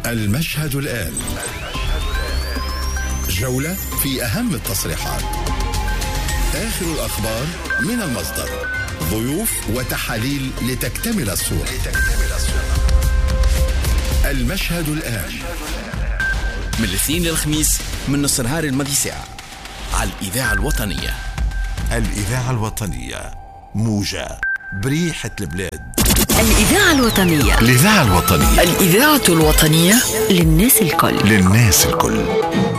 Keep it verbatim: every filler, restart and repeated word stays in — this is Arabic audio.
المشهد الآن، جولة في أهم التصريحات، آخر الأخبار من المصدر، ضيوف وتحاليل لتكتمل الصورة. المشهد الآن من الاثنين للخميس من نص نهار الماضي ساعة على الإذاعة الوطنية. الإذاعة الوطنية، موجة بريحة البلاد. الإذاعة الوطنية، الإذاعة الوطنية، الإذاعة الوطنية للناس الكل، للناس الكل.